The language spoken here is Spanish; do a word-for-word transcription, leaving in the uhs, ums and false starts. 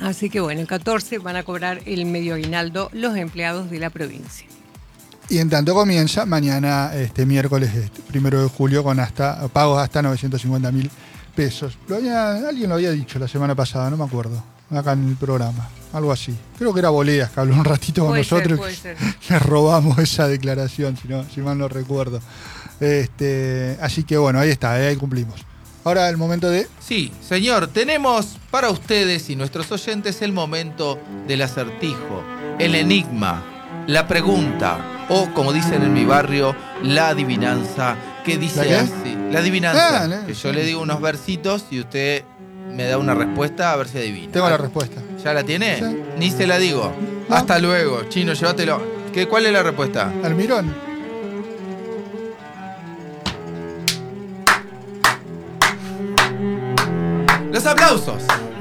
Así que bueno, el catorce van a cobrar el medio aguinaldo los empleados de la provincia. Y en tanto comienza mañana, este miércoles este, primero de julio, con hasta pagos hasta novecientos cincuenta mil pesos. Lo había, alguien lo había dicho la semana pasada, no me acuerdo, acá en el programa, algo así. Creo que era Boleas que habló un ratito con Puede nosotros. ser, puede ser. Le robamos esa declaración, si, no, si mal no recuerdo. Este, así que bueno, ahí está, ahí cumplimos. Ahora el momento de... Sí, señor, tenemos para ustedes y nuestros oyentes el momento del acertijo, el enigma, la pregunta, o como dicen en mi barrio, la adivinanza, que dice ¿La qué? así. La adivinanza, Ah, la- que yo le digo unos versitos y usted me da una respuesta a ver si adivina. Tengo la respuesta. ¿Ya la tiene? Sí. Ni se la digo. No. Hasta luego, chino, llévatelo. ¿Qué, ¿Cuál es la respuesta? Almirón. Los aplausos.